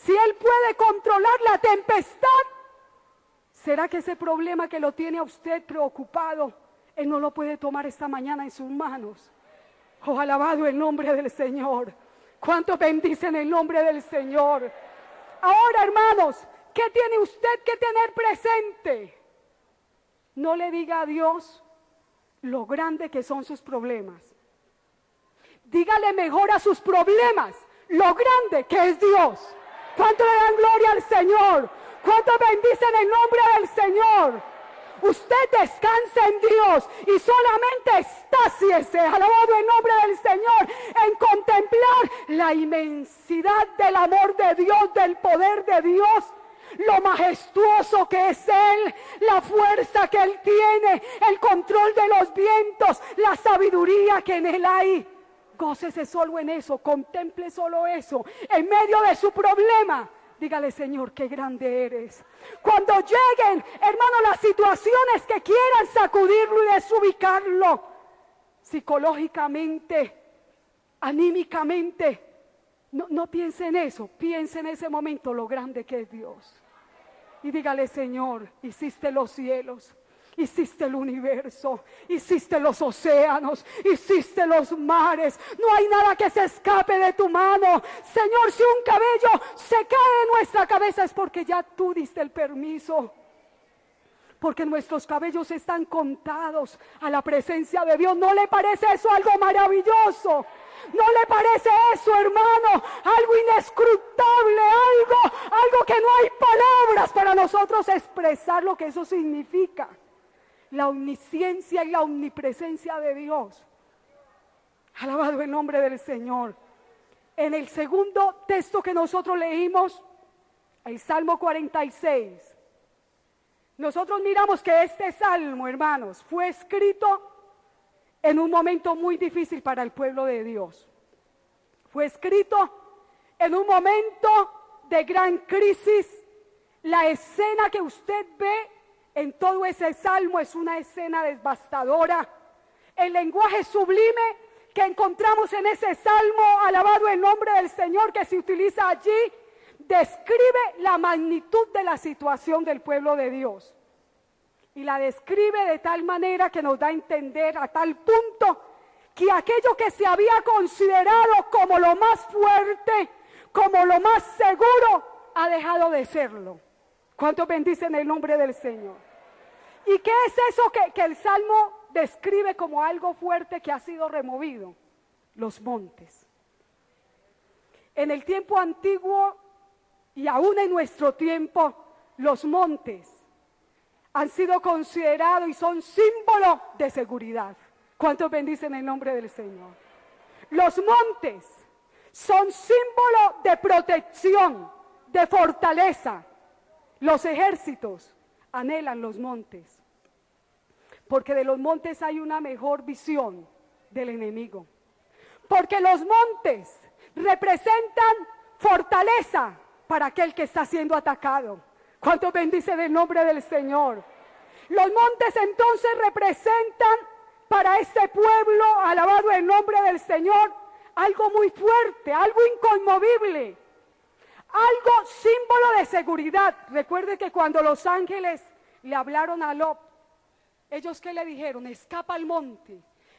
si Él puede controlar la tempestad, ¿será que ese problema que lo tiene a usted preocupado, Él no lo puede tomar esta mañana en sus manos? Oh, alabado el nombre del Señor. ¿Cuánto bendicen el nombre del Señor? Ahora, hermanos, ¿qué tiene usted que tener presente? No le diga a Dios lo grande que son sus problemas. Dígale mejor a sus problemas lo grande que es Dios. ¿Cuánto le dan gloria al Señor? ¿Cuánto bendicen el nombre del Señor? Usted descansa en Dios y solamente estáciese, alabado el nombre del Señor, en contemplar la inmensidad del amor de Dios, del poder de Dios, lo majestuoso que es Él, la fuerza que Él tiene, el control de los vientos, la sabiduría que en Él hay. Gócese solo en eso, contemple solo eso, en medio de su problema. Dígale, Señor, qué grande eres. Cuando lleguen, hermano, las situaciones que quieran sacudirlo y desubicarlo, psicológicamente, anímicamente, no piense en eso, piense en ese momento lo grande que es Dios. Y dígale, Señor, hiciste los cielos, hiciste el universo, hiciste los océanos, hiciste los mares. No hay nada que se escape de tu mano. Señor, si un cabello se cae de nuestra cabeza es porque ya tú diste el permiso. Porque nuestros cabellos están contados a la presencia de Dios. ¿No le parece eso algo maravilloso? ¿No le parece eso, hermano, algo inescrutable, algo que no hay palabras para nosotros expresar lo que eso significa? La omnisciencia y la omnipresencia de Dios. Alabado el nombre del Señor. En el segundo texto que nosotros leímos, el Salmo 46, nosotros miramos que este salmo, hermanos, fue escrito en un momento muy difícil para el pueblo de Dios. Fue escrito en un momento de gran crisis. La escena que usted ve en todo ese salmo es una escena devastadora. El lenguaje sublime que encontramos en ese salmo, alabado el nombre del Señor, que se utiliza allí, describe la magnitud de la situación del pueblo de Dios. Y la describe de tal manera que nos da a entender a tal punto que aquello que se había considerado como lo más fuerte, como lo más seguro, ha dejado de serlo. ¿Cuántos bendicen el nombre del Señor? ¿Y qué es eso que el Salmo describe como algo fuerte que ha sido removido? Los montes. En el tiempo antiguo y aún en nuestro tiempo, los montes han sido considerados y son símbolo de seguridad. ¿Cuántos bendicen el nombre del Señor? Los montes son símbolo de protección, de fortaleza. Los ejércitos anhelan los montes, porque de los montes hay una mejor visión del enemigo. Porque los montes representan fortaleza para aquel que está siendo atacado. ¿Cuántos bendicen el nombre del Señor? Los montes entonces representan para este pueblo, alabado el nombre del Señor, algo muy fuerte, algo inconmovible, algo símbolo de seguridad. Recuerde que cuando los ángeles le hablaron a Lot, ellos ¿qué le dijeron? Escapa al monte,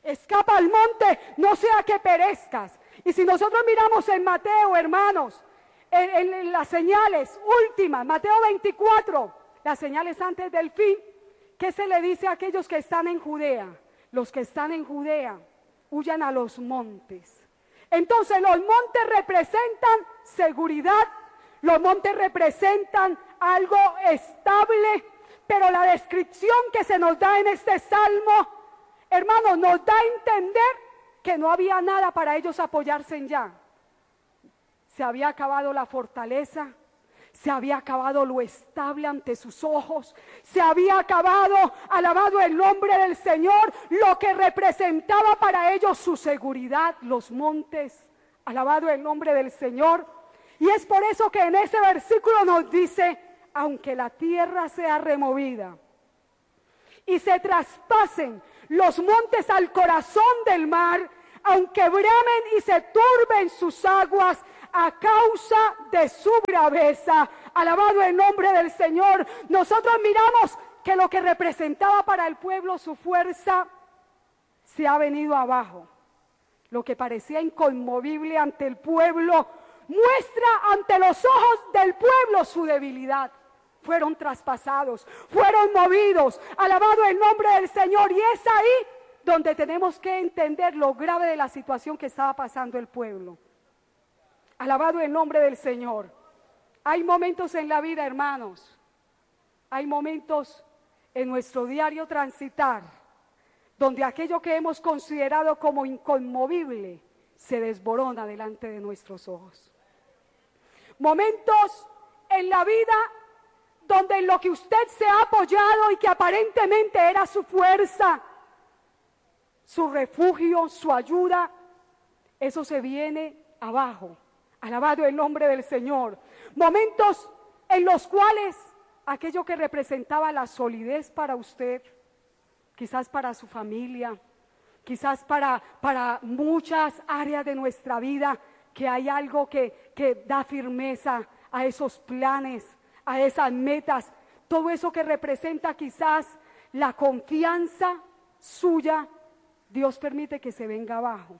no sea que perezcas. Y si nosotros miramos en Mateo, hermanos, en las señales últimas, Mateo 24, las señales antes del fin, ¿qué se le dice a aquellos que están en Judea? Los que están en Judea, huyan a los montes. Entonces los montes representan seguridad, los montes representan algo estable, pero la descripción que se nos da en este salmo, hermanos, nos da a entender que no había nada para ellos apoyarse en ya. Se había acabado la fortaleza, se había acabado lo estable ante sus ojos, se había acabado, alabado el nombre del Señor, lo que representaba para ellos su seguridad, los montes, alabado el nombre del Señor. Y es por eso que en ese versículo nos dice, aunque la tierra sea removida y se traspasen los montes al corazón del mar, aunque bramen y se turben sus aguas, a causa de su braveza. Alabado el nombre del Señor. Nosotros miramos que lo que representaba para el pueblo su fuerza se ha venido abajo. Lo que parecía inconmovible ante el pueblo muestra ante los ojos del pueblo su debilidad. Fueron traspasados, fueron movidos. Alabado el nombre del Señor. Y es ahí donde tenemos que entender lo grave de la situación que estaba pasando el pueblo. Alabado el nombre del Señor. Hay momentos en la vida, hermanos. Hay momentos en nuestro diario transitar donde aquello que hemos considerado como inconmovible se desborona delante de nuestros ojos. Momentos en la vida donde en lo que usted se ha apoyado y que aparentemente era su fuerza, su refugio, su ayuda, eso se viene abajo. Alabado el nombre del Señor. Momentos en los cuales aquello que representaba la solidez para usted, quizás para su familia, quizás para muchas áreas de nuestra vida, que hay algo que da firmeza a esos planes, a esas metas, todo eso que representa quizás la confianza suya, Dios permite que se venga abajo.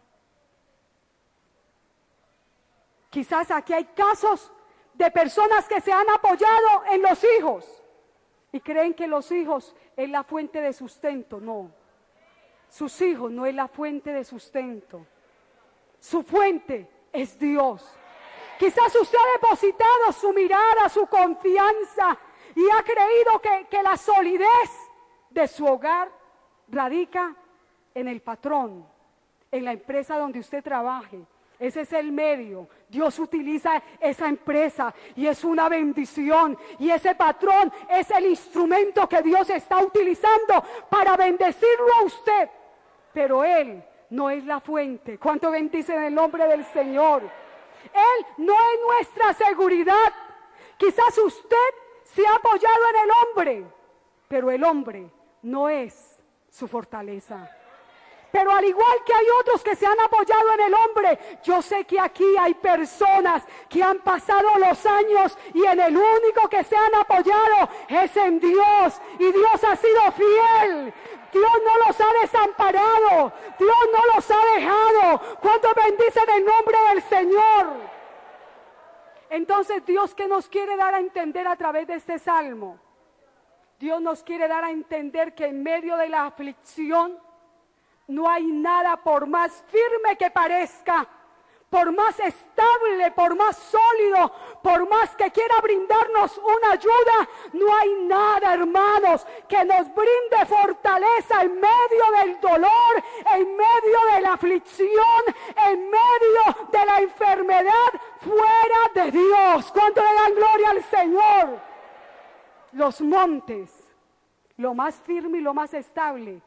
Quizás aquí hay casos de personas que se han apoyado en los hijos y creen que los hijos es la fuente de sustento. No, sus hijos no es la fuente de sustento. Su fuente es Dios. Quizás usted ha depositado su mirada, su confianza y ha creído que la solidez de su hogar radica en el patrón, en la empresa donde usted trabaje. Ese es el medio. Dios utiliza esa empresa y es una bendición. Y ese patrón es el instrumento que Dios está utilizando para bendecirlo a usted. Pero Él no es la fuente. ¿Cuánto bendicen el nombre del Señor? Él no es nuestra seguridad. Quizás usted se ha apoyado en el hombre, pero el hombre no es su fortaleza. Pero al igual que hay otros que se han apoyado en el hombre, yo sé que aquí hay personas que han pasado los años y en el único que se han apoyado es en Dios. Y Dios ha sido fiel. Dios no los ha desamparado. Dios no los ha dejado. ¿Cuántos bendicen el nombre del Señor? Entonces, ¿Dios qué nos quiere dar a entender a través de este salmo? Dios nos quiere dar a entender que en medio de la aflicción no hay nada, por más firme que parezca, por más estable, por más sólido, por más que quiera brindarnos una ayuda, no hay nada, hermanos, que nos brinde fortaleza en medio del dolor, en medio de la aflicción, en medio de la enfermedad, fuera de Dios. ¿Cuánto le dan gloria al Señor? Los montes, lo más firme y lo más estable,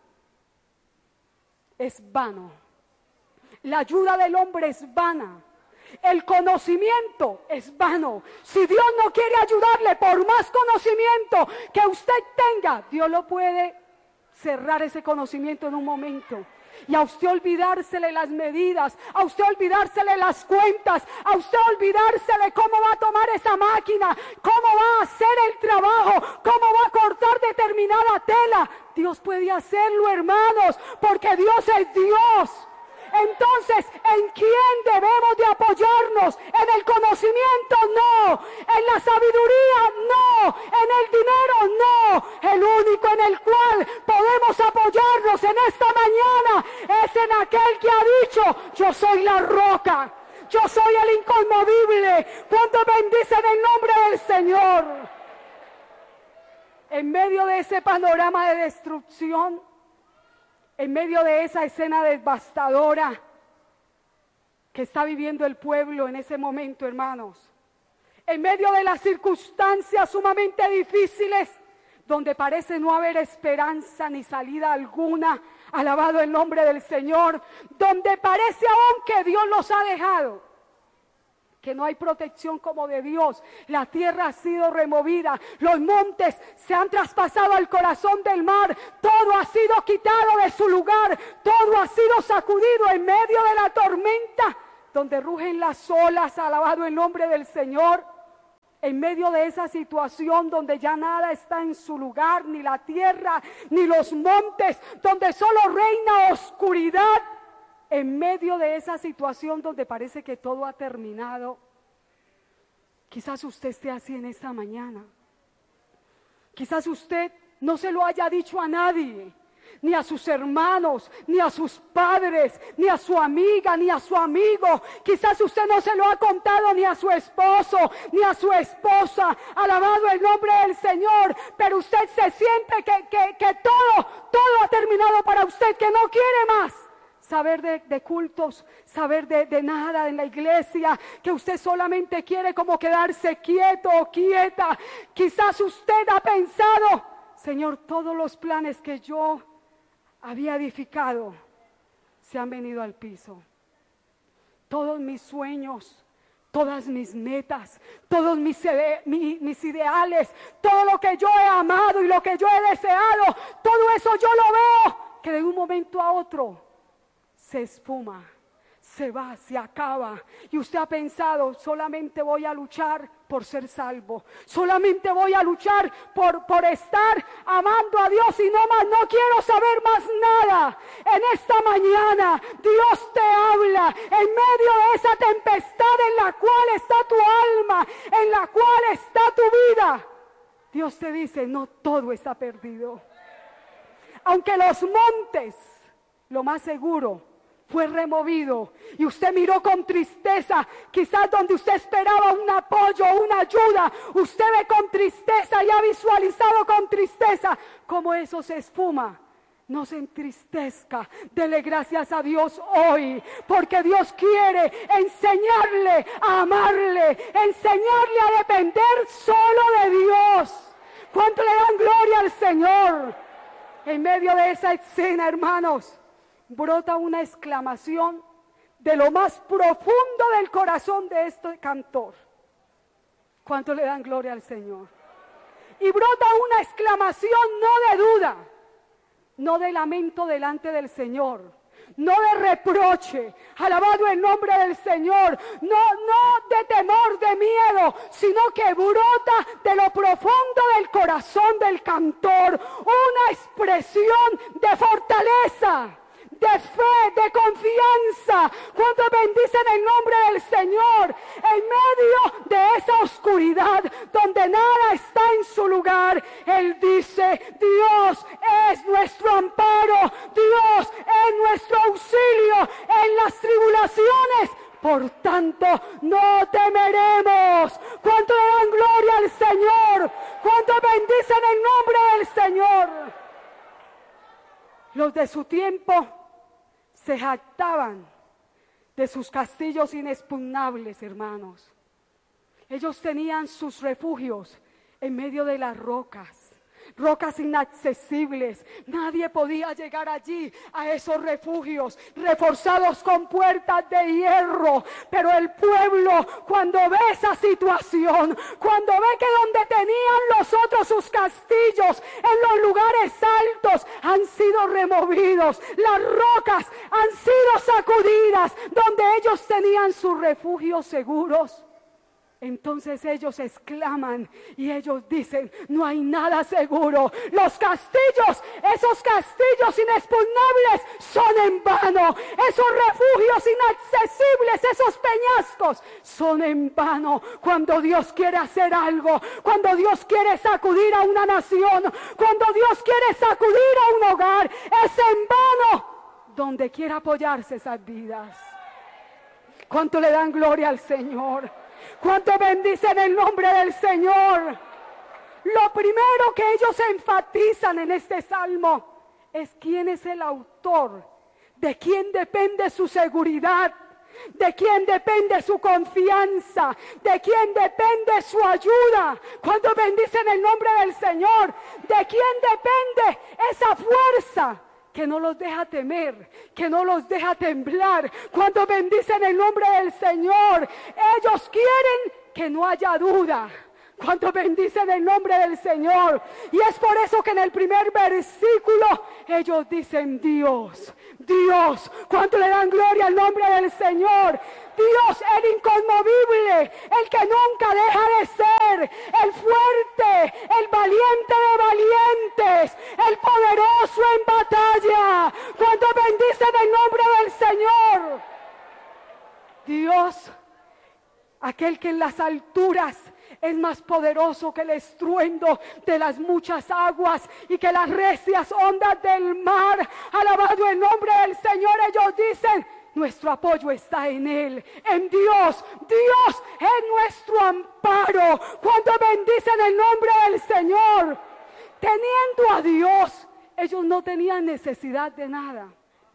es vano. La ayuda del hombre es vana. El conocimiento es vano. Si Dios no quiere ayudarle, por más conocimiento que usted tenga, Dios lo puede cerrar ese conocimiento en un momento. Y a usted olvidársele las medidas, a usted olvidársele las cuentas, a usted olvidársele cómo va a tomar esa máquina, cómo va a hacer el trabajo, cómo va a cortar determinada tela. Dios puede hacerlo, hermanos, porque Dios es Dios. Entonces, ¿en quién debemos de apoyarnos? ¿En el conocimiento? No. ¿En la sabiduría? No. ¿En el dinero? No. El único en el cual podemos apoyarnos en esta mañana es en aquel que ha dicho: yo soy la roca, yo soy el inconmovible. ¿Cuánto bendicen el nombre del Señor? En medio de ese panorama de destrucción, en medio de esa escena devastadora que está viviendo el pueblo en ese momento, hermanos, en medio de las circunstancias sumamente difíciles, donde parece no haber esperanza ni salida alguna, alabado el nombre del Señor, donde parece aún que Dios los ha dejado, que no hay protección como de Dios, la tierra ha sido removida, los montes se han traspasado al corazón del mar, todo ha sido quitado de su lugar, todo ha sido sacudido en medio de la tormenta, donde rugen las olas, alabado el nombre del Señor. En medio de esa situación donde ya nada está en su lugar, ni la tierra, ni los montes, donde solo reina oscuridad. En medio de esa situación donde parece que todo ha terminado, quizás usted esté así en esta mañana. Quizás usted no se lo haya dicho a nadie, ni a sus hermanos, ni a sus padres, ni a su amiga, ni a su amigo. Quizás usted no se lo ha contado ni a su esposo, ni a su esposa. Alabado el nombre del Señor. Pero usted se siente que todo ha terminado para usted, que no quiere más saber de cultos, saber de nada en la iglesia, que usted solamente quiere como quedarse quieto o quieta. Quizás usted ha pensado: Señor, todos los planes que yo había edificado se han venido al piso. Todos mis sueños, todas mis metas, todos mis ideales, todo lo que yo he amado y lo que yo he deseado, todo eso yo lo veo que de un momento a otro se esfuma, se va, se acaba. Y usted ha pensado: solamente voy a luchar por ser salvo, solamente voy a luchar por estar amando a Dios y no más, no quiero saber más nada. En esta mañana Dios te habla en medio de esa tempestad en la cual está tu alma, en la cual está tu vida. Dios te dice: no todo está perdido. Aunque los montes, lo más seguro, fue removido y usted miró con tristeza, quizás donde usted esperaba un apoyo, una ayuda, usted ve con tristeza y ha visualizado con tristeza cómo eso se esfuma. No se entristezca, dele gracias a Dios hoy, porque Dios quiere enseñarle a amarle, enseñarle a depender solo de Dios. ¿Cuánto le dan gloria al Señor? En medio de esa escena, hermanos, brota una exclamación de lo más profundo del corazón de este cantor. ¿Cuánto le dan gloria al Señor? Y brota una exclamación no de duda, no de lamento delante del Señor, no de reproche, alabado el nombre del Señor, no de temor, de miedo, sino que brota de lo profundo del corazón del cantor, una expresión de fortaleza, de fe, de confianza. Cuando bendicen el nombre del Señor en medio de esa oscuridad donde nada está en su lugar, Él dice: Dios es nuestro amparo, Dios es nuestro auxilio en las tribulaciones. Por tanto, no temeremos. ¿Cuánto le dan gloria al Señor? ¿Cuánto bendicen el nombre del Señor? Los de su tiempo se jactaban de sus castillos inexpugnables, hermanos. Ellos tenían sus refugios en medio de las rocas, rocas inaccesibles. Nadie podía llegar allí a esos refugios, reforzados con puertas de hierro. Pero el pueblo, cuando ve esa situación, cuando ve que donde tenían los otros sus castillos, en los lugares altos, han sido removidos, las rocas han sido sacudidas, donde ellos tenían sus refugios seguros, entonces ellos exclaman y ellos dicen: no hay nada seguro. Los castillos, esos castillos inexpugnables, son en vano. Esos refugios inaccesibles, esos peñascos, son en vano. Cuando Dios quiere hacer algo, cuando Dios quiere sacudir a una nación, cuando Dios quiere sacudir a un hogar, es en vano donde quiera apoyarse esas vidas. ¿Cuánto le dan gloria al Señor? ¿Cuánto bendicen el nombre del Señor? Lo primero que ellos enfatizan en este salmo es quién es el autor, de quién depende su seguridad, de quién depende su confianza, de quién depende su ayuda. ¿Cuánto bendicen el nombre del Señor? ¿De quién depende esa fuerza que no los deja temer, que no los deja temblar? Cuando bendicen el nombre del Señor, ellos quieren que no haya duda. ¿Cuántos bendicen el nombre del Señor? Y es por eso que en el primer versículo ellos dicen Dios, Dios. ¿Cuánto le dan gloria al nombre del Señor? Dios, el inconmovible, el que nunca deja de ser, el fuerte, el valiente de valientes, el poderoso en batalla. ¿Cuántos bendicen el nombre del Señor? Dios, aquel que en las alturas es más poderoso que el estruendo de las muchas aguas y que las recias ondas del mar. Alabado el nombre del Señor. Ellos dicen, nuestro apoyo está en Él, en Dios. Dios es nuestro amparo. Cuando bendicen el nombre del Señor, teniendo a Dios, ellos no tenían necesidad de nada.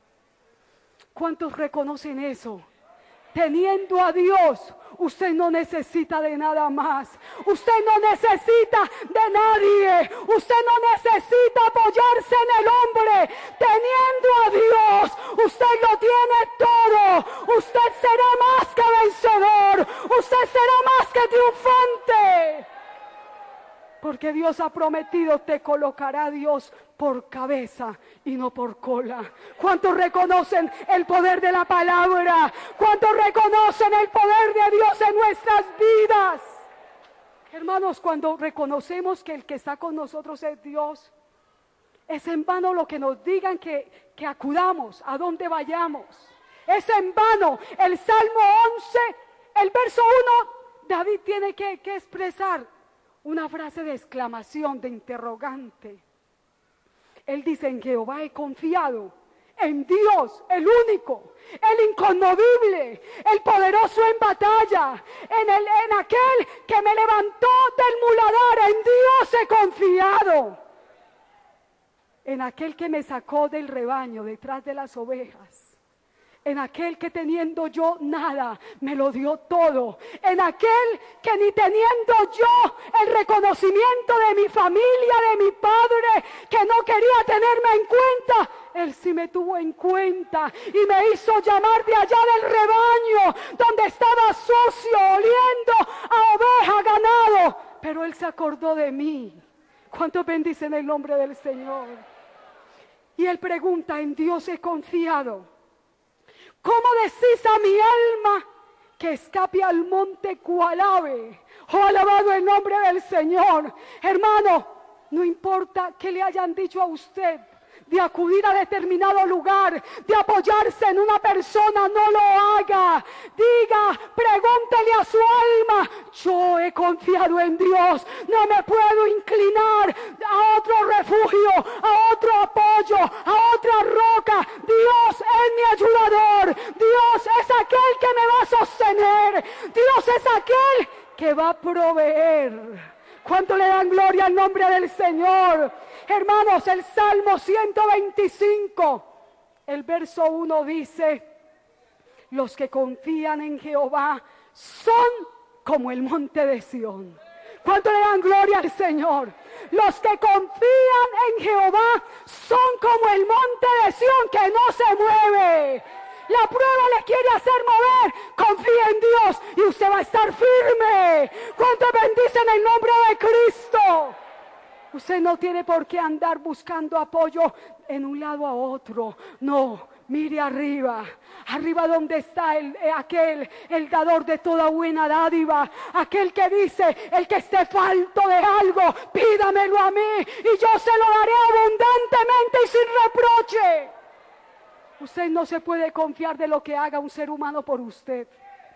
¿Cuántos reconocen eso? Teniendo a Dios, usted no necesita de nada más. Usted no necesita de nadie. Usted no necesita apoyarse en el hombre. Teniendo a Dios, usted lo tiene todo. Usted será más que vencedor. Usted será más que triunfante. Porque Dios ha prometido, te colocará Dios por cabeza y no por cola. ¿Cuántos reconocen el poder de la palabra? ¿Cuántos reconocen el poder de Dios en nuestras vidas? Hermanos, cuando reconocemos que el que está con nosotros es Dios, es en vano lo que nos digan que acudamos, a donde vayamos. Es en vano. El Salmo 11, el verso 1, David tiene que expresar una frase de exclamación, de interrogante. Él dice, en Jehová he confiado, en Dios, el único, el inconmovible, el poderoso en batalla, en aquel que me levantó del muladar, en Dios he confiado. En aquel que me sacó del rebaño, detrás de las ovejas. En aquel que teniendo yo nada, me lo dio todo. En aquel que ni teniendo yo el reconocimiento de mi familia, de mi padre, que no quería tenerme en cuenta, Él sí me tuvo en cuenta y me hizo llamar de allá del rebaño, donde estaba sucio, oliendo a oveja, ganado. Pero Él se acordó de mí. ¿Cuántos bendicen el nombre del Señor? Y Él pregunta, en Dios he confiado. ¿Cómo decís a mi alma que escape al monte cual ave? Oh, alabado el nombre del Señor. Hermano, no importa que le hayan dicho a usted de acudir a determinado lugar, de apoyarse en una persona, no lo haga. Diga, pregúntele a su alma, yo he confiado en Dios, no me puedo inclinar a otro refugio, a otro apoyo, a otra roca. Dios es mi ayudador, Dios es aquel que me va a sostener, Dios es aquel que va a proveer. ¿Cuánto le dan gloria al nombre del Señor? Hermanos, el Salmo 125, el verso 1 dice, los que confían en Jehová son como el monte de Sión. ¿Cuánto le dan gloria al Señor? Los que confían en Jehová son como el monte de Sión que no se mueve. La prueba le quiere hacer mover. Confía en Dios y usted va a estar firme. ¿Cuánto bendicen el nombre de Cristo? Usted no tiene por qué andar buscando apoyo en un lado a otro. No, mire arriba. Arriba donde está el dador de toda buena dádiva. Aquel que dice, el que esté falto de algo, pídamelo a mí y yo se lo daré abundantemente y sin reproche. Usted no se puede confiar de lo que haga un ser humano por usted.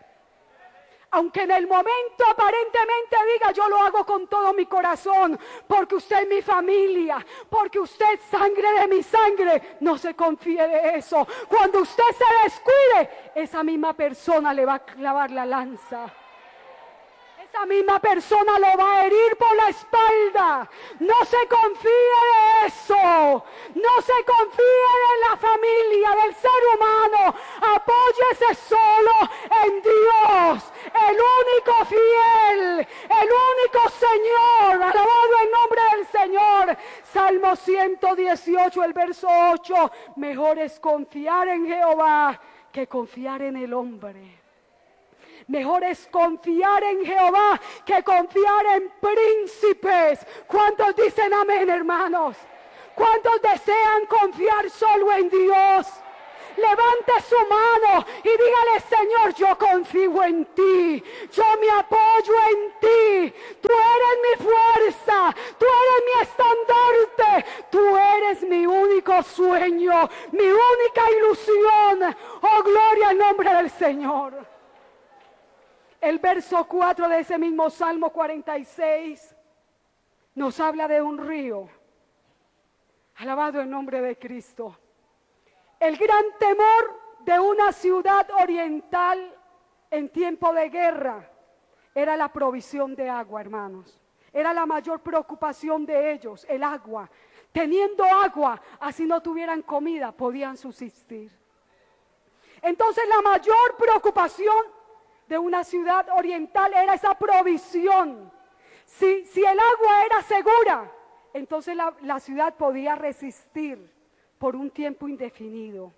Aunque en el momento aparentemente diga, yo lo hago con todo mi corazón, porque usted es mi familia, porque usted es sangre de mi sangre, no se confíe de eso. Cuando usted se descuide, esa misma persona le va a clavar la lanza. Esa misma persona lo va a herir por la espalda. No se confíe de eso. No se confíe de la familia, del ser humano. Apóyese solo en Dios, el único fiel, el único Señor. Alabado el nombre del Señor. Salmo 118, el verso 8. Mejor es confiar en Jehová que confiar en el hombre. Mejor es confiar en Jehová que confiar en príncipes. ¿Cuántos dicen amén, hermanos? ¿Cuántos desean confiar solo en Dios? Levante su mano y dígale: Señor, yo confío en ti, yo me apoyo en ti, tú eres mi fuerza, tú eres mi estandarte, tú eres mi único sueño, mi única ilusión. Oh, gloria al nombre del Señor. El verso 4 de ese mismo Salmo 46 nos habla de un río. Alabado el nombre de Cristo. El gran temor de una ciudad oriental en tiempo de guerra era la provisión de agua, hermanos. Era la mayor preocupación de ellos, el agua. Teniendo agua, así no tuvieran comida, podían subsistir. Entonces la mayor preocupación de una ciudad oriental era esa provisión. Si el agua era segura, entonces la ciudad podía resistir por un tiempo indefinido.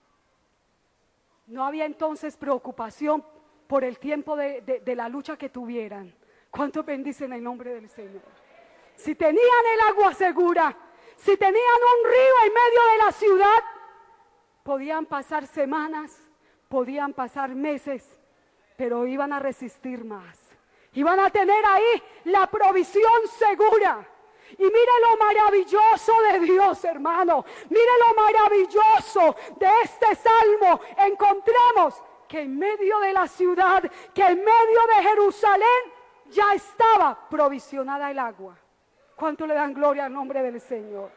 No había entonces preocupación por el tiempo de la lucha que tuvieran. ¿Cuántos bendicen el nombre del Señor? Si tenían el agua segura, si tenían un río en medio de la ciudad, podían pasar semanas, podían pasar meses, pero iban a resistir más. Iban a tener ahí la provisión segura. Y mire lo maravilloso de Dios, hermano. Mire lo maravilloso de este salmo. Encontramos que en medio de la ciudad, que en medio de Jerusalén, ya estaba provisionada el agua. ¿Cuánto le dan gloria al nombre del Señor?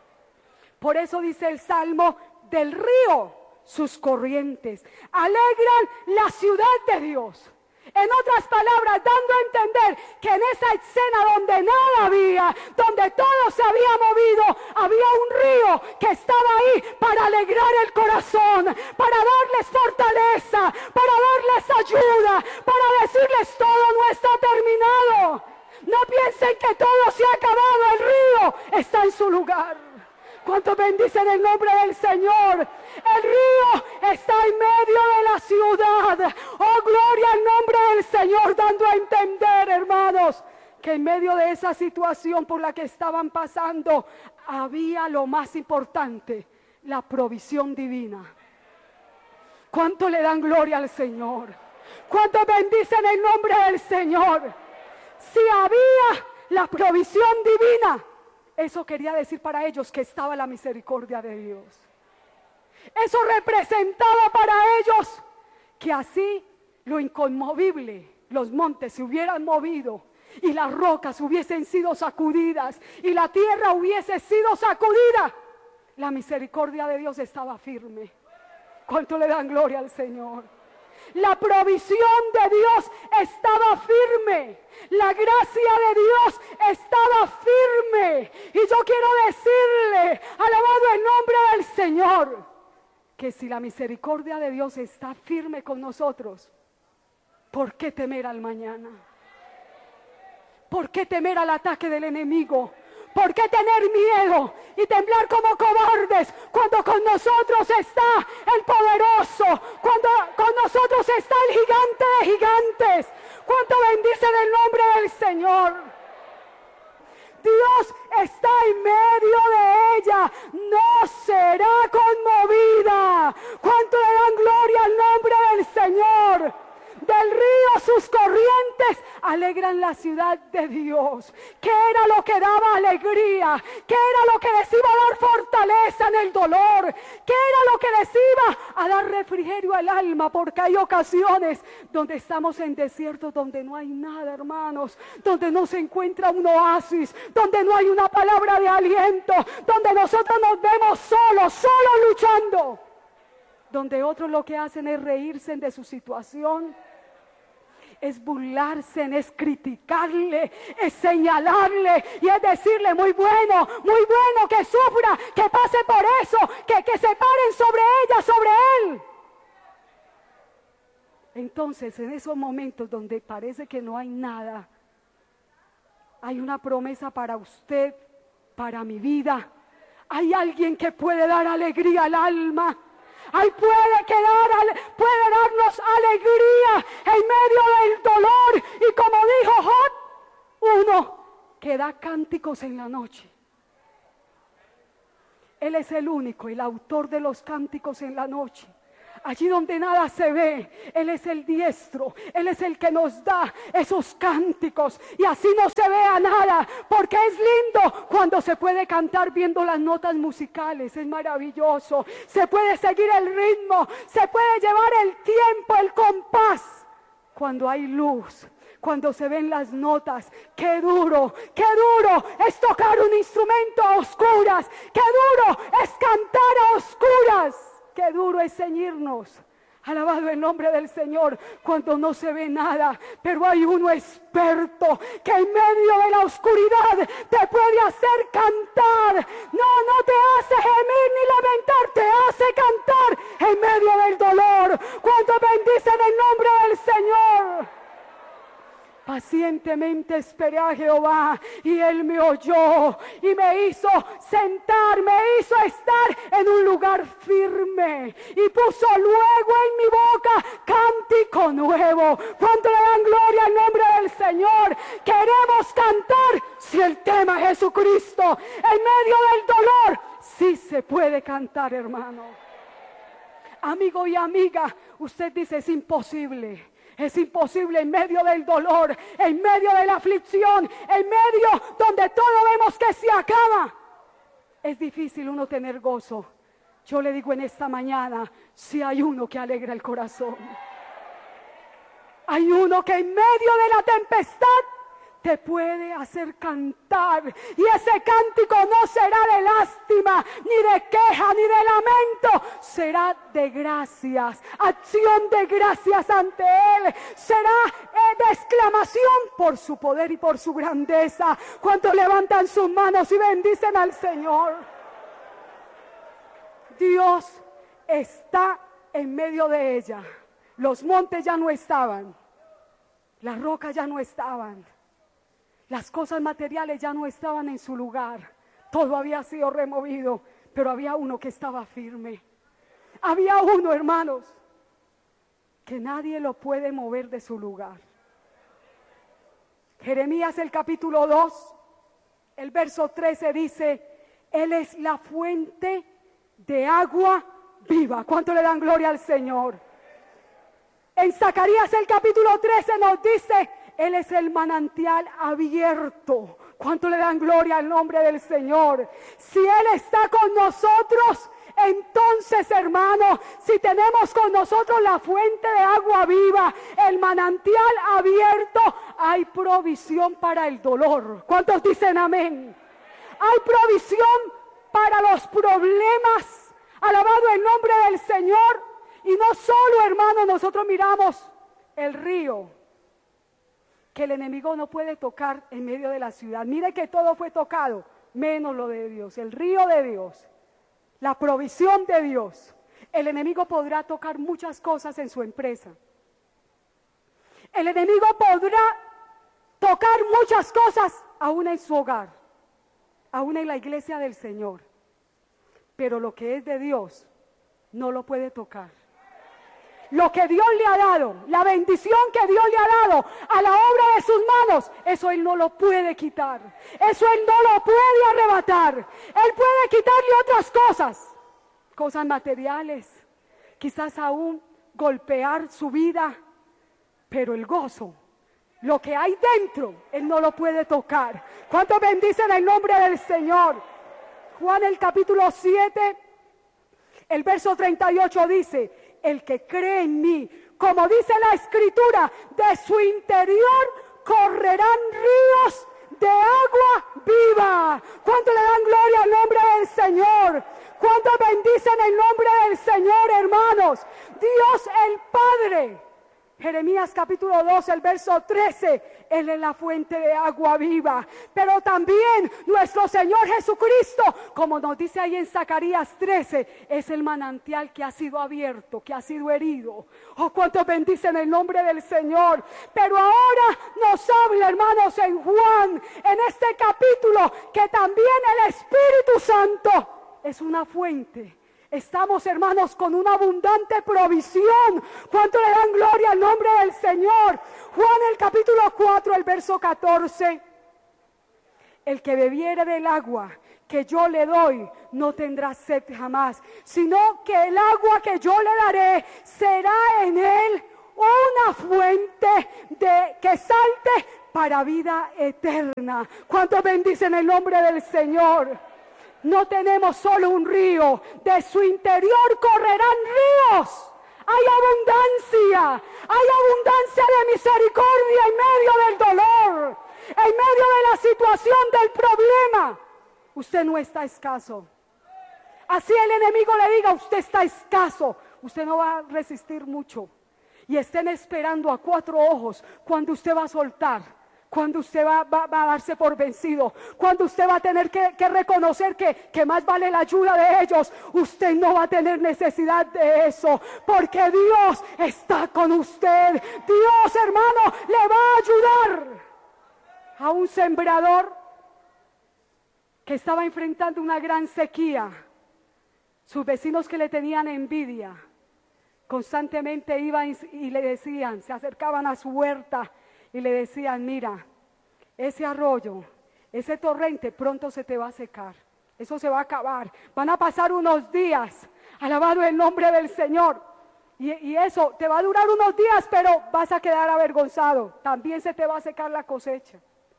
Por eso dice el salmo: del río sus corrientes alegran la ciudad de Dios. En otras palabras, dando a entender que en esa escena donde nada había, donde todo se había movido, había un río que estaba ahí para alegrar el corazón, para darles fortaleza, para darles ayuda, para decirles: todo no está terminado. No piensen que todo se ha acabado, el río está en su lugar. ¿Cuántos bendicen el nombre del Señor? El río está en medio de la ciudad. Oh, gloria al nombre del Señor, dando a entender, hermanos, que en medio de esa situación por la que estaban pasando, había lo más importante: la provisión divina. ¿Cuánto le dan gloria al Señor? ¿Cuántos bendicen el nombre del Señor? Si había la provisión divina, eso quería decir para ellos que estaba la misericordia de Dios. Eso representaba para ellos que así lo inconmovible, los montes se hubieran movido y las rocas hubiesen sido sacudidas y la tierra hubiese sido sacudida, la misericordia de Dios estaba firme. ¿Cuánto le dan gloria al Señor? La provisión de Dios estaba firme. La gracia de Dios estaba firme. Y yo quiero decirle, alabado el nombre del Señor, que si la misericordia de Dios está firme con nosotros, ¿por qué temer al mañana? ¿Por qué temer al ataque del enemigo? ¿Por qué tener miedo y temblar como cobardes cuando con nosotros está el poderoso? Cuando con nosotros está el gigante de gigantes. ¿Cuánto bendicen el nombre del Señor? Dios está en medio de ella, no será conmovida. ¿Cuánto le dan gloria al nombre del Señor? Del río sus corrientes alegran la ciudad de Dios. ¿Qué era lo que daba alegría? ¿Qué era lo que les iba a dar fortaleza en el dolor? ¿Qué era lo que les iba a dar refrigerio al alma? Porque hay ocasiones donde estamos en desiertos, donde no hay nada, hermanos, donde no se encuentra un oasis, donde no hay una palabra de aliento, donde nosotros nos vemos solos luchando, donde otros lo que hacen es reírse de su situación, es burlarse, es criticarle, es señalarle y es decirle: muy bueno que sufra, que pase por eso, que se paren sobre ella, sobre él. Entonces, en esos momentos donde parece que no hay nada, hay una promesa para usted, para mi vida. Hay alguien que puede dar alegría al alma. Ahí puede darnos alegría en medio del dolor. Y como dijo Job, uno que da cánticos en la noche. Él es el único, el autor de los cánticos en la noche. Allí donde nada se ve, Él es el diestro, Él es el que nos da esos cánticos. Y así no se vea nada, porque es lindo cuando se puede cantar viendo las notas musicales, es maravilloso. Se puede seguir el ritmo, se puede llevar el tiempo, el compás. Cuando hay luz, cuando se ven las notas, qué duro es tocar un instrumento a oscuras, qué duro es cantar a oscuras. Qué duro es ceñirnos. Alabado el nombre del Señor cuando no se ve nada. Pero hay uno experto que en medio de la oscuridad te puede hacer cantar. No te hace gemir ni lamentar, te hace cantar en medio del dolor. Cuando bendicen el nombre del Señor. Pacientemente esperé a Jehová y Él me oyó y me hizo sentar, me hizo estar en un lugar firme y puso luego en mi boca cántico nuevo. Cuando le dan gloria al nombre del Señor, queremos cantar si el tema es Jesucristo. En medio del dolor, sí se puede cantar, hermano. Amigo y amiga, usted dice es imposible. Es imposible en medio del dolor, en medio de la aflicción, en medio donde todo vemos que se acaba. Es difícil uno tener gozo. Yo le digo en esta mañana, si hay uno que alegra el corazón. Hay uno que en medio de la tempestad te puede hacer cantar. Y ese cántico no será de lástima, ni de queja, ni de lamento. Será de gracias, acción de gracias ante Él. Será de exclamación por su poder y por su grandeza. Cuando levantan sus manos y bendicen al Señor. Dios está en medio de ella. Los montes ya no estaban. Las rocas ya no estaban. Las cosas materiales ya no estaban en su lugar. Todo había sido removido, pero había uno que estaba firme. Había uno, hermanos, que nadie lo puede mover de su lugar. Jeremías el capítulo 2, el verso 13 dice, Él es la fuente de agua viva. ¿Cuánto le dan gloria al Señor? En Zacarías el capítulo 13 nos dice, Él es el manantial abierto. ¿Cuánto le dan gloria al nombre del Señor? Si Él está con nosotros, entonces, hermano, si tenemos con nosotros la fuente de agua viva, el manantial abierto, hay provisión para el dolor. ¿Cuántos dicen amén? Hay provisión para los problemas. Alabado el nombre del Señor. Y no solo, hermano, nosotros miramos el río que el enemigo no puede tocar en medio de la ciudad. Mire que todo fue tocado, menos lo de Dios, el río de Dios, la provisión de Dios. El enemigo podrá tocar muchas cosas en su empresa. El enemigo podrá tocar muchas cosas aún en su hogar, aún en la iglesia del Señor. Pero lo que es de Dios no lo puede tocar. Lo que Dios le ha dado, la bendición que Dios le ha dado a la obra de sus manos, eso Él no lo puede quitar. Eso Él no lo puede arrebatar. Él puede quitarle otras cosas materiales, quizás aún golpear su vida, pero el gozo, lo que hay dentro, Él no lo puede tocar. ¿Cuántos bendicen el nombre del Señor? Juan el capítulo 7, el verso 38 dice, el que cree en mí, como dice la Escritura, de su interior correrán ríos de agua viva. ¿Cuánto le dan gloria al nombre del Señor? ¿Cuánto bendicen el nombre del Señor, hermanos? Dios el Padre. Jeremías capítulo 2, el verso 13, Él es la fuente de agua viva. Pero también nuestro Señor Jesucristo, como nos dice ahí en Zacarías 13, es el manantial que ha sido abierto, que ha sido herido. Oh, cuánto bendicen el nombre del Señor. Pero ahora nos habla, hermanos, en Juan, en este capítulo, que también el Espíritu Santo es una fuente. Estamos, hermanos, con una abundante provisión. ¿Cuánto le dan gloria al nombre del Señor? Juan, el capítulo 4, el verso 14. El que bebiere del agua que yo le doy no tendrá sed jamás, sino que el agua que yo le daré será en él una fuente que salte para vida eterna. ¿Cuántos bendicen el nombre del Señor? No tenemos solo un río, de su interior correrán ríos. Hay abundancia de misericordia en medio del dolor, en medio de la situación, del problema. Usted no está escaso. Así el enemigo le diga, usted está escaso, usted no va a resistir mucho. Y estén esperando a cuatro ojos cuando usted va a soltar, cuando usted va a darse por vencido, cuando usted va a tener que reconocer que más vale la ayuda de ellos. Usted no va a tener necesidad de eso, porque Dios está con usted. Dios, hermano, le va a ayudar. A un sembrador que estaba enfrentando una gran sequía, sus vecinos que le tenían envidia, constantemente iban y le decían, se acercaban a su huerta y le decían, mira, ese arroyo, ese torrente pronto se te va a secar, eso se va a acabar, van a pasar unos días, alabado el nombre del Señor, y eso te va a durar unos días, pero vas a quedar avergonzado, también se te va a secar la cosecha.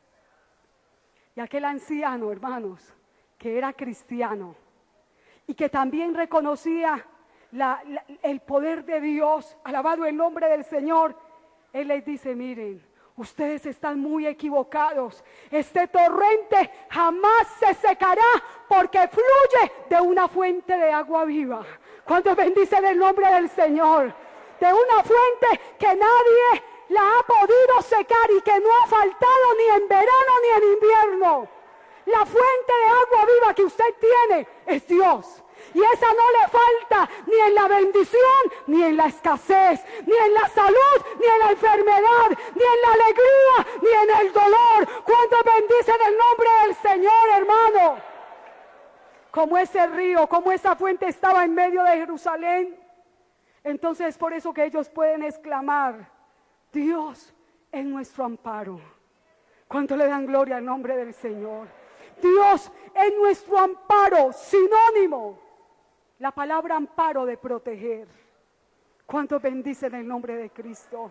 Y aquel anciano, hermanos, que era cristiano y que también reconocía el poder de Dios, alabado el nombre del Señor, él les dice, miren, ustedes están muy equivocados. Este torrente jamás se secará porque fluye de una fuente de agua viva. ¿Cuántos bendicen el nombre del Señor? De una fuente que nadie la ha podido secar y que no ha faltado ni en verano ni en invierno. La fuente de agua viva que usted tiene es Dios. Y esa no le falta ni en la bendición, ni en la escasez, ni en la salud, ni en la enfermedad, ni en la alegría, ni en el dolor. ¿Cuántos bendicen el nombre del Señor, hermano? Como ese río, como esa fuente estaba en medio de Jerusalén. Entonces es por eso que ellos pueden exclamar, Dios es nuestro amparo. ¿Cuánto le dan gloria al nombre del Señor? Dios es nuestro amparo, sinónimo. La palabra amparo de proteger. ¿Cuánto bendicen el nombre de Cristo?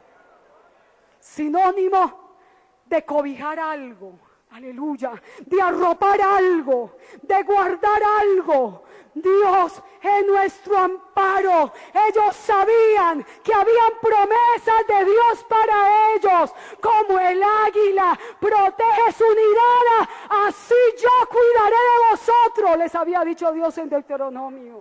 Sinónimo de cobijar algo. Aleluya. De arropar algo. De guardar algo. Dios es nuestro amparo. Ellos sabían que habían promesas de Dios para ellos. Como el águila protege su nidada, así yo cuidaré de vosotros, les había dicho Dios en Deuteronomio.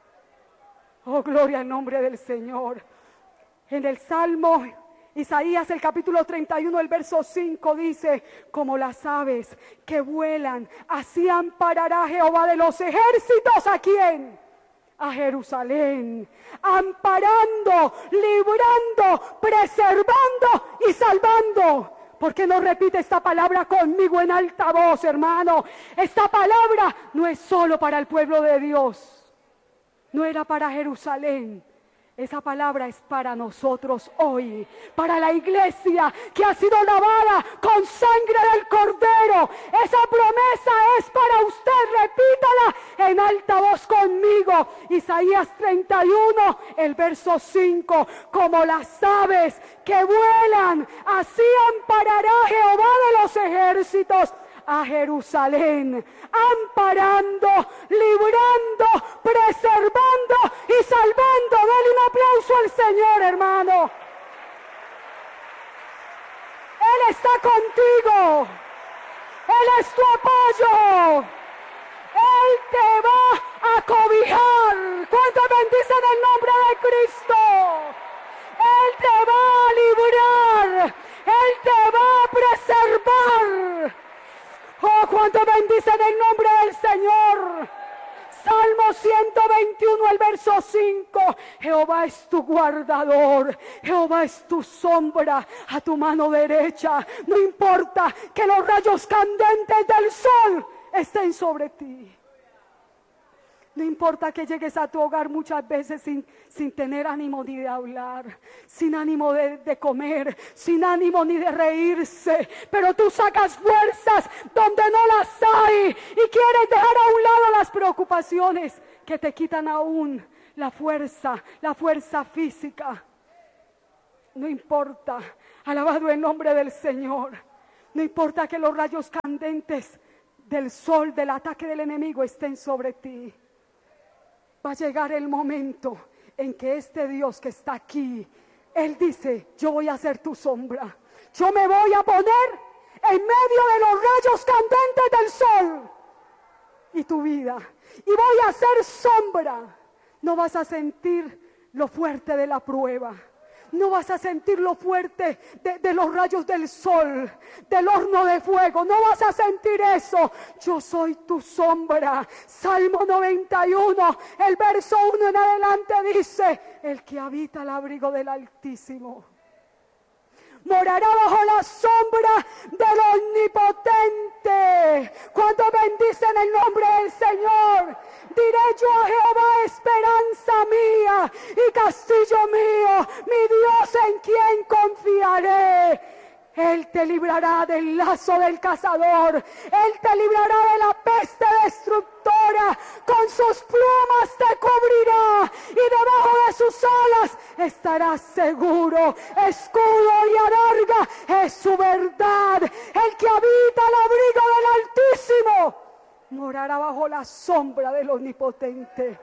Oh, gloria al nombre del Señor. En el Salmo Isaías, el capítulo 31, el verso 5 dice, como las aves que vuelan, así amparará Jehová de los ejércitos. ¿A quién? A Jerusalén, amparando, librando, preservando y salvando. ¿Por qué no repite esta palabra conmigo en alta voz, hermano? Esta palabra no es solo para el pueblo de Dios, no era para Jerusalén. Esa palabra es para nosotros hoy, para la iglesia que ha sido lavada con sangre del Cordero. Esa promesa es para usted, repítala en alta voz conmigo. Isaías 31, el verso 5. Como las aves que vuelan, así amparará Jehová de los ejércitos a Jerusalén, amparando, librando, preservando y salvando. Dale un aplauso al Señor, hermano. Él está contigo. Él es tu apoyo. Él te va a cobijar. ¿Cuántos bendicen el nombre de Cristo? Él te va a librar. Él te va a preservar. Oh, cuánto bendicen el nombre del Señor. Salmo 121, el verso 5. Jehová es tu guardador. Jehová es tu sombra a tu mano derecha. No importa que los rayos candentes del sol estén sobre ti. No importa que llegues a tu hogar muchas veces sin tener ánimo ni de hablar, sin ánimo de comer, sin ánimo ni de reírse, pero tú sacas fuerzas donde no las hay y quieres dejar a un lado las preocupaciones que te quitan aún la fuerza física. No importa, alabado el nombre del Señor, no importa que los rayos candentes del sol, del ataque del enemigo estén sobre ti. Va a llegar el momento en que este Dios que está aquí, Él dice, yo voy a ser tu sombra. Yo me voy a poner en medio de los rayos candentes del sol y tu vida. Y voy a ser sombra. No vas a sentir lo fuerte de la prueba. No vas a sentir lo fuerte de los rayos del sol, del horno de fuego. No vas a sentir eso. Yo soy tu sombra. Salmo 91, el verso 1 en adelante dice, el que habita al abrigo del Altísimo morará bajo la sombra del Omnipotente. Cuando bendicen el nombre del Señor, diré yo a Jehová, esperanza mía y castillo mío, mi Dios en quien confiaré. Él te librará del lazo del cazador, Él te librará de la peste destructora, con sus plumas te cubrirá y debajo de sus alas estarás seguro. Escudo y adarga es su verdad. El que habita al abrigo del Altísimo morará bajo la sombra del Omnipotente.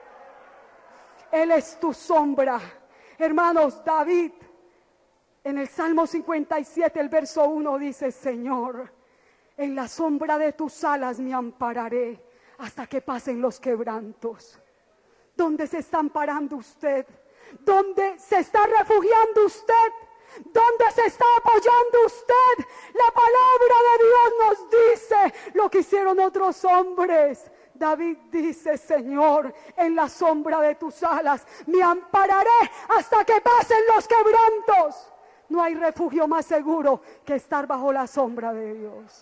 Él es tu sombra. Hermanos, David en el Salmo 57, el verso 1 dice, Señor, en la sombra de tus alas me ampararé hasta que pasen los quebrantos. ¿Dónde se está amparando usted? ¿Dónde se está refugiando usted? ¿Dónde se está apoyando usted? La palabra de Dios nos dice lo que hicieron otros hombres. David dice, Señor, en la sombra de tus alas me ampararé hasta que pasen los quebrantos. No hay refugio más seguro que estar bajo la sombra de Dios.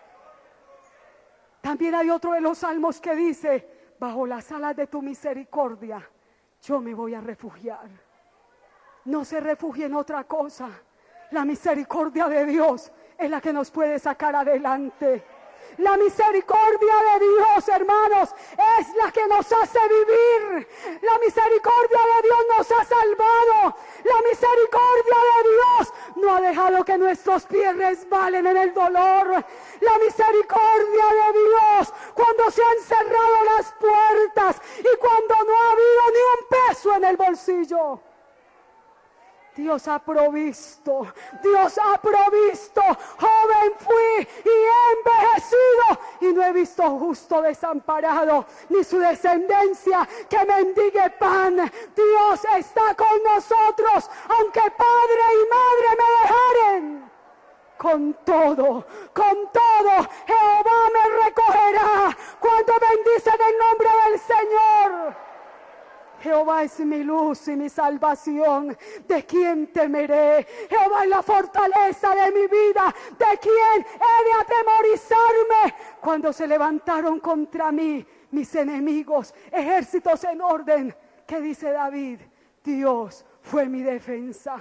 También hay otro de los salmos que dice, bajo las alas de tu misericordia, yo me voy a refugiar. No se refugie en otra cosa. La misericordia de Dios es la que nos puede sacar adelante. La misericordia de Dios, hermanos, es la que nos hace vivir. La misericordia de Dios nos ha salvado. La misericordia de Dios no ha dejado que nuestros pies resbalen en el dolor. La misericordia de Dios, cuando se han cerrado las puertas y cuando no ha habido ni un peso en el bolsillo. Dios ha provisto, joven fui y he envejecido y no he visto justo desamparado, ni su descendencia que mendigue pan. Dios está con nosotros, aunque padre y madre me dejaren. Con todo, Jehová me recogerá cuando bendicen el nombre del Señor. Jehová es mi luz y mi salvación, ¿de quién temeré? Jehová es la fortaleza de mi vida, ¿de quién he de atemorizarme? Cuando se levantaron contra mí mis enemigos, ejércitos en orden, ¿qué dice David? Dios fue mi defensa.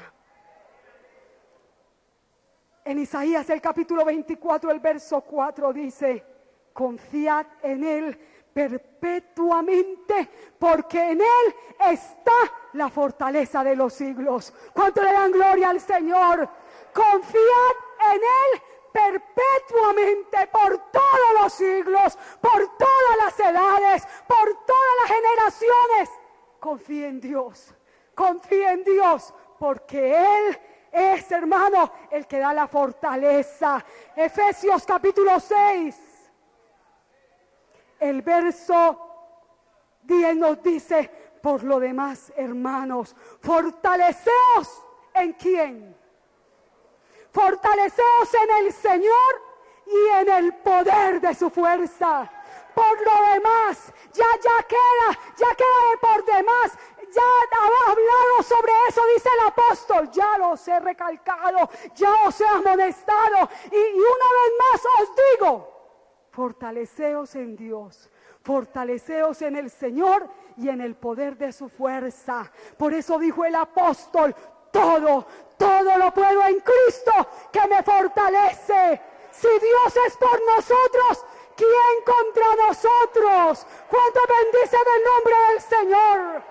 En Isaías el capítulo 24, el verso 4 dice, confiad en Él perpetuamente, porque en Él está la fortaleza de los siglos. ¿Cuánto le dan gloria al Señor? Confiad en Él perpetuamente, por todos los siglos, por todas las edades, por todas las generaciones. Confía en Dios, porque Él es, hermano, el que da la fortaleza. Efesios capítulo 6. El verso 10 nos dice, por lo demás, hermanos, fortaleceos ¿en quién? Fortaleceos en el Señor y en el poder de su fuerza. Por lo demás, ya queda de por demás. Ya ha hablado sobre eso, dice el apóstol. Ya los he recalcado, ya os he amonestado. Y una vez más os digo, fortaleceos en Dios, Fortaleceos en el Señor y en el poder de su fuerza. Por eso dijo el apóstol: todo lo puedo en Cristo que me fortalece. Si Dios es por nosotros, ¿quién contra nosotros? ¿Cuánto bendicen el nombre del Señor?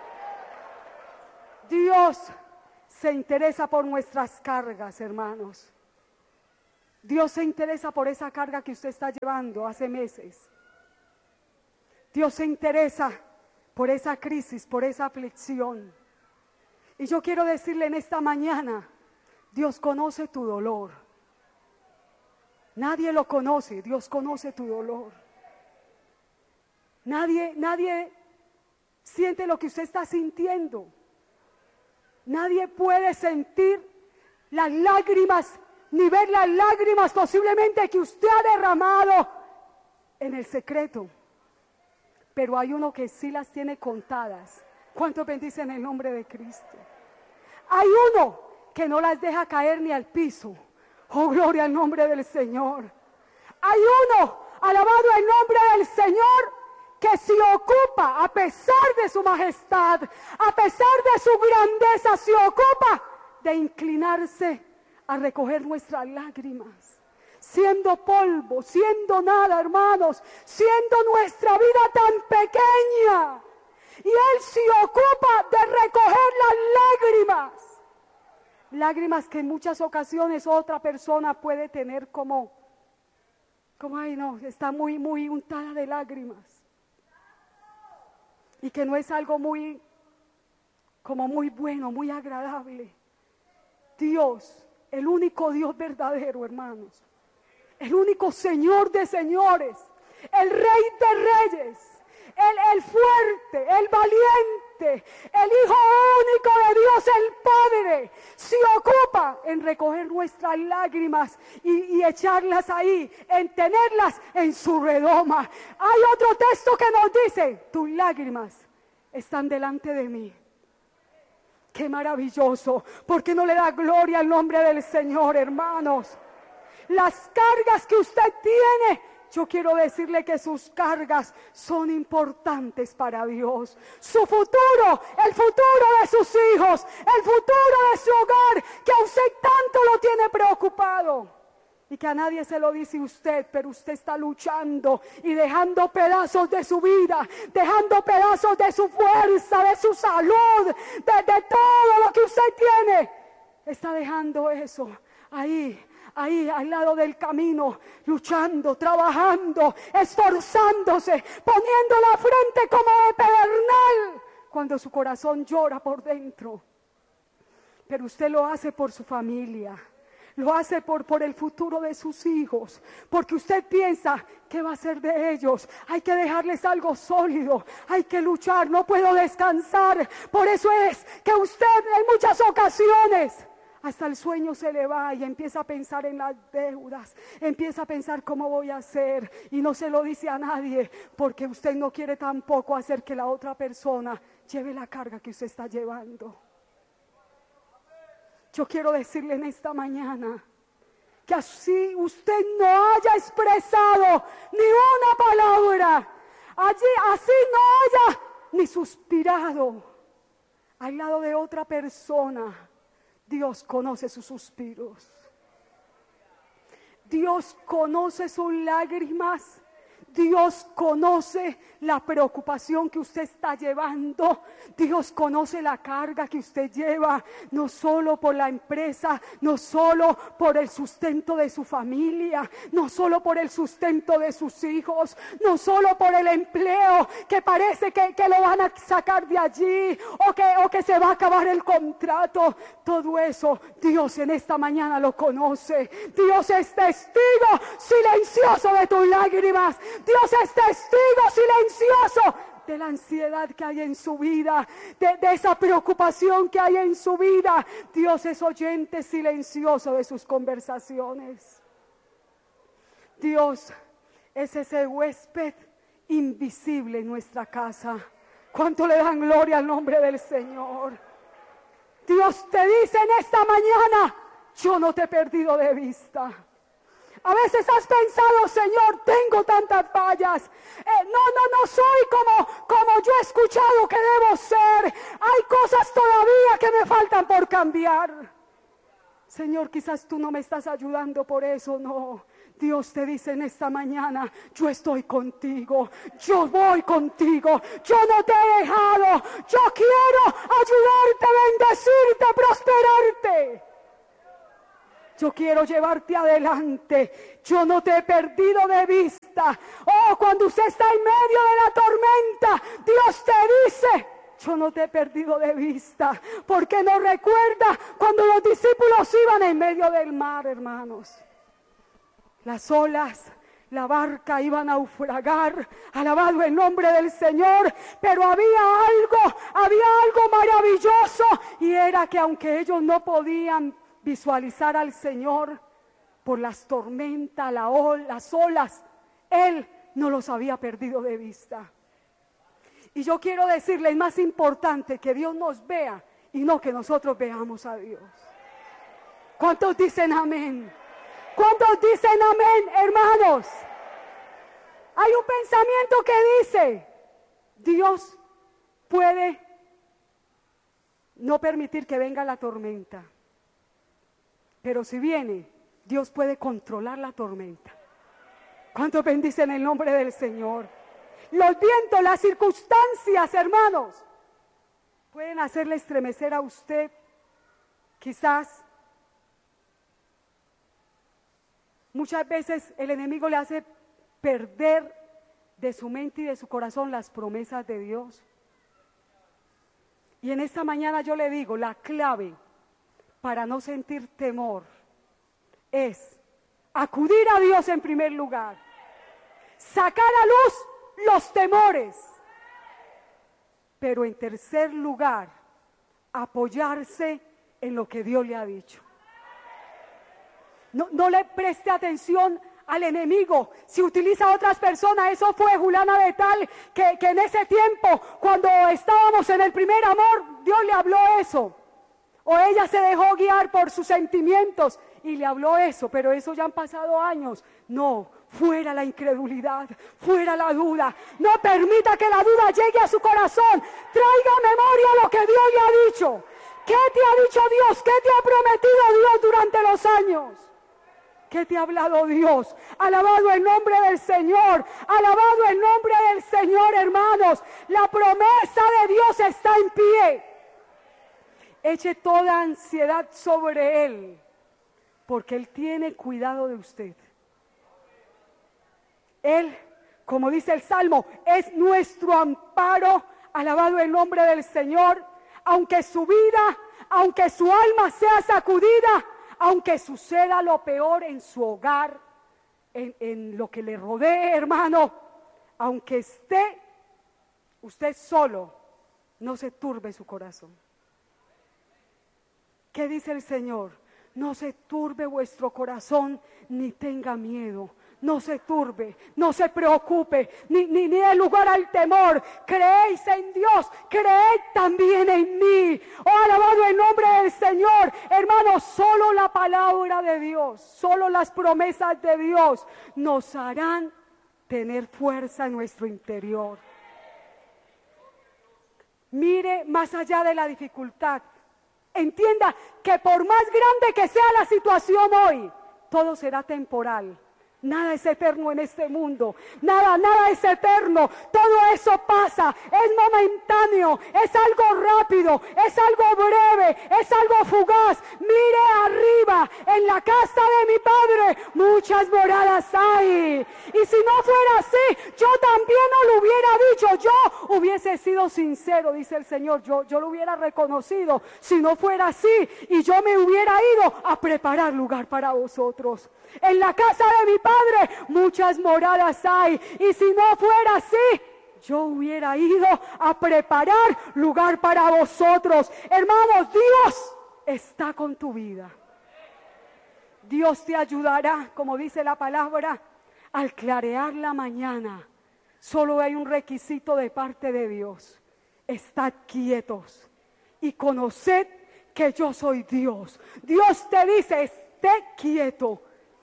Dios se interesa por nuestras cargas, hermanos. Dios se interesa por esa carga que usted está llevando hace meses. Dios se interesa por esa crisis, por esa aflicción. Y yo quiero decirle en esta mañana: Dios conoce tu dolor. Nadie lo conoce, Dios conoce tu dolor. Nadie siente lo que usted está sintiendo. Nadie puede sentir las lágrimas, ni ver las lágrimas posiblemente que usted ha derramado en el secreto. Pero hay uno que sí las tiene contadas. ¿Cuántos bendicen el nombre de Cristo? Hay uno que no las deja caer ni al piso. Oh, gloria al nombre del Señor. Hay uno, alabado el nombre del Señor, que se ocupa, a pesar de su majestad, a pesar de su grandeza, se ocupa de inclinarse a recoger nuestras lágrimas. Siendo polvo, siendo nada, hermanos, siendo nuestra vida tan pequeña. Y Él se ocupa de recoger las lágrimas. Lágrimas que en muchas ocasiones otra persona puede tener como ay no, está muy untada de lágrimas. Y que no es algo muy bueno, muy agradable. Dios, el único Dios verdadero, hermanos. El único Señor de señores, el Rey de reyes, el fuerte, el valiente, el Hijo único de Dios, el Padre, se ocupa en recoger nuestras lágrimas y echarlas ahí, en tenerlas en su redoma. Hay otro texto que nos dice: tus lágrimas están delante de mí. Qué maravilloso. ¿Por qué no le da gloria al nombre del Señor, hermanos? Las cargas que usted tiene, yo quiero decirle que sus cargas son importantes para Dios. Su futuro, el futuro de sus hijos, el futuro de su hogar, que a usted tanto lo tiene preocupado. Y que a nadie se lo dice usted, pero usted está luchando y dejando pedazos de su vida, dejando pedazos de su fuerza, de su salud, de todo lo que usted tiene. Está dejando eso ahí al lado del camino, luchando, trabajando, esforzándose, poniendo la frente como de pedernal, cuando su corazón llora por dentro. Pero usted lo hace por su familia, lo hace por el futuro de sus hijos, porque usted piensa: ¿qué va a ser de ellos? Hay que dejarles algo sólido, hay que luchar, no puedo descansar. Por eso es que usted en muchas ocasiones hasta el sueño se le va y empieza a pensar en las deudas, empieza a pensar cómo voy a hacer, y no se lo dice a nadie, porque usted no quiere tampoco hacer que la otra persona lleve la carga que usted está llevando. Yo quiero decirle en esta mañana que así usted no haya expresado ni una palabra, así no haya ni suspirado al lado de otra persona, Dios conoce sus suspiros. Dios conoce sus lágrimas. Dios conoce la preocupación que usted está llevando. Dios conoce la carga que usted lleva, no solo por la empresa, no solo por el sustento de su familia, no solo por el sustento de sus hijos, no solo por el empleo que parece que lo van a sacar de allí, o que se va a acabar el contrato. Todo eso Dios en esta mañana lo conoce. Dios es testigo silencioso de tus lágrimas. Dios es testigo silencioso de la ansiedad que hay en su vida, de esa preocupación que hay en su vida. Dios es oyente silencioso de sus conversaciones. Dios es ese huésped invisible en nuestra casa. ¿Cuánto le dan gloria al nombre del Señor? Dios te dice en esta mañana: yo no te he perdido de vista. A veces has pensado, Señor, tengo tantas fallas. No soy como yo he escuchado que debo ser. Hay cosas todavía que me faltan por cambiar. Señor, quizás tú no me estás ayudando por eso, no. Dios te dice en esta mañana, yo estoy contigo, yo voy contigo, yo no te he dejado, yo quiero ayudarte, bendecirte, prosperarte. Yo quiero llevarte adelante, yo no te he perdido de vista. Oh, cuando usted está en medio de la tormenta, Dios te dice, yo no te he perdido de vista, porque no recuerda cuando los discípulos iban en medio del mar, hermanos. Las olas, la barca iba a naufragar, alabado el nombre del Señor, pero había algo maravilloso, y era que aunque ellos no podían visualizar al Señor por las tormentas, las olas, Él no los había perdido de vista. Y yo quiero decirle, es más importante que Dios nos vea y no que nosotros veamos a Dios. ¿Cuántos dicen amén? ¿Cuántos dicen amén, hermanos? Hay un pensamiento que dice, Dios puede no permitir que venga la tormenta, pero si viene, Dios puede controlar la tormenta. ¿Cuántos bendicen el nombre del Señor? Los vientos, las circunstancias, hermanos, pueden hacerle estremecer a usted, quizás. Muchas veces el enemigo le hace perder de su mente y de su corazón las promesas de Dios. Y en esta mañana yo le digo, la clave para no sentir temor es acudir a Dios en primer lugar, sacar a luz los temores, pero en tercer lugar, apoyarse en lo que Dios le ha dicho. No le preste atención al enemigo. Si utiliza a otras personas, eso fue Juliana de tal, que en ese tiempo, cuando estábamos en el primer amor, Dios le habló eso. O ella se dejó guiar por sus sentimientos y le habló eso, pero eso ya han pasado años. No, fuera la incredulidad, fuera la duda. No permita que la duda llegue a su corazón. Traiga a memoria lo que Dios le ha dicho. ¿Qué te ha dicho Dios? ¿Qué te ha prometido Dios durante los años? ¿Qué te ha hablado Dios? Alabado el nombre del Señor, alabado el nombre del Señor, hermanos. La promesa de Dios está en pie. Eche toda ansiedad sobre Él, porque Él tiene cuidado de usted. Él, como dice el Salmo, es nuestro amparo. Alabado el nombre del Señor. Aunque su vida, aunque su alma sea sacudida, aunque suceda lo peor en su hogar, en lo que le rodee, hermano, aunque esté usted solo, no se turbe su corazón. ¿Qué dice el Señor? No se turbe vuestro corazón, ni tenga miedo. No se turbe, no se preocupe, ni dé lugar al temor. Creéis en Dios, creed también en mí. Oh, alabado el nombre del Señor. Hermanos, solo la palabra de Dios, solo las promesas de Dios nos harán tener fuerza en nuestro interior. Mire más allá de la dificultad. Entienda que por más grande que sea la situación hoy, todo será temporal. Nada es eterno en este mundo, nada es eterno, todo eso pasa, es momentáneo, es algo rápido, es algo breve, es algo fugaz. Mire arriba, en la casa de mi Padre muchas moradas hay, y si no fuera así, yo también no lo hubiera dicho, yo hubiese sido sincero, dice el Señor, yo lo hubiera reconocido, si no fuera así, y yo me hubiera ido a preparar lugar para vosotros. En la casa de mi Padre muchas moradas hay, y si no fuera así, yo hubiera ido a preparar lugar para vosotros. Hermanos, Dios está con tu vida. Dios te ayudará, como dice la palabra, al clarear la mañana. Solo hay un requisito de parte de Dios: estad quietos y conoced que yo soy Dios. Dios te dice, esté quieto.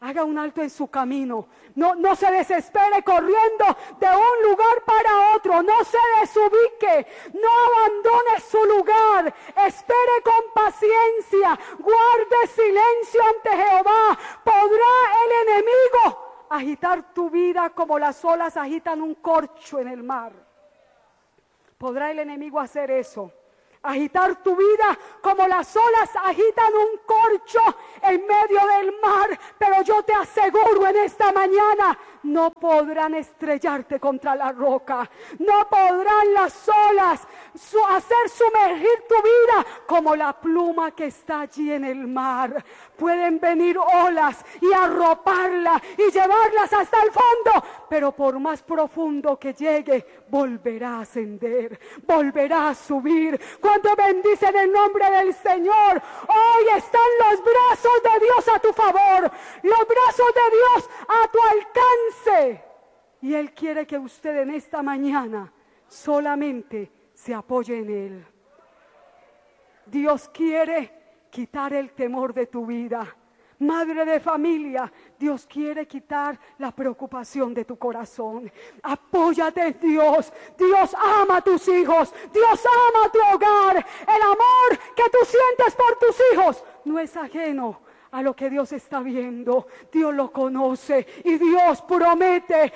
haga un alto en su camino. No se desespere corriendo de un lugar para otro. No se desubique. No abandone su lugar. Espere con paciencia. Guarde silencio ante Jehová. ¿Podrá el enemigo agitar tu vida como las olas agitan un corcho en el mar? ¿Podrá el enemigo hacer eso? Agitar tu vida como las olas agitan un corcho en medio del mar. Pero yo te aseguro en esta mañana, no podrán estrellarte contra la roca. No podrán las olas hacer sumergir tu vida como la pluma que está allí en el mar. Pueden venir olas y arroparla y llevarlas hasta el fondo, pero por más profundo que llegue, volverá a ascender, volverá a subir. Cuando bendicen el nombre del Señor, hoy están los brazos de Dios a tu favor, los brazos de Dios a tu alcance. Y Él quiere que usted en esta mañana solamente se apoye en Él. Dios quiere quitar el temor de tu vida. Madre de familia, Dios quiere quitar la preocupación de tu corazón. Apóyate en Dios. Dios ama a tus hijos. Dios ama a tu hogar. El amor que tú sientes por tus hijos no es ajeno a lo que Dios está viendo. Dios lo conoce y Dios promete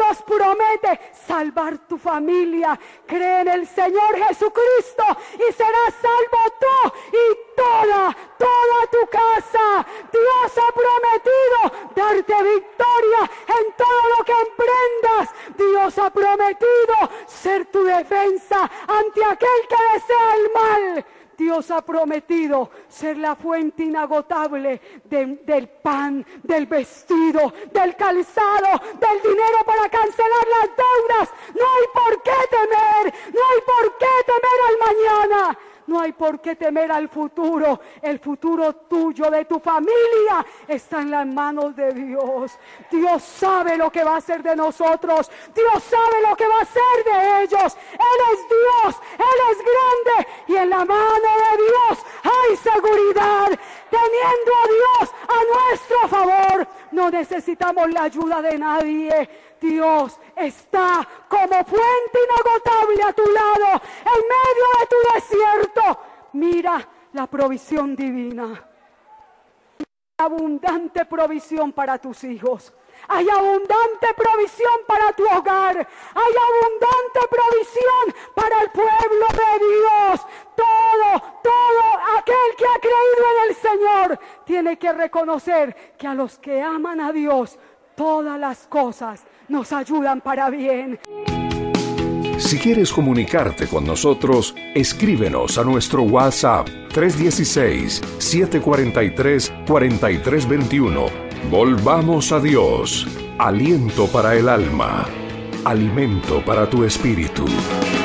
salvar tu familia. Cree en el Señor Jesucristo y serás salvo tú y toda tu casa. Dios ha prometido darte victoria en todo lo que emprendas. Dios ha prometido ser tu defensa ante aquel que desea el mal. Dios ha prometido ser la fuente inagotable del pan, del vestido, del calzado, del dinero para cancelar las deudas. No hay por qué temer, no hay por qué temer al mañana. No hay por qué temer al futuro. El futuro tuyo, de tu familia, está en las manos de Dios. Dios sabe lo que va a hacer de nosotros. Dios sabe lo que va a hacer de ellos. Él es Dios, Él es grande. Y en la mano de Dios hay seguridad. Teniendo a Dios a nuestro favor, no necesitamos la ayuda de nadie. Dios está como fuente inagotable a tu lado, en medio de tu desierto. Mira la provisión divina. Abundante provisión para tus hijos. Hay abundante provisión para tu hogar. Hay abundante provisión para el pueblo de Dios. Todo aquel que ha creído en el Señor tiene que reconocer que a los que aman a Dios, todas las cosas nos ayudan para bien. Si quieres comunicarte con nosotros, escríbenos a nuestro WhatsApp 316-743-4321. Volvamos a Dios, aliento para el alma, alimento para tu espíritu.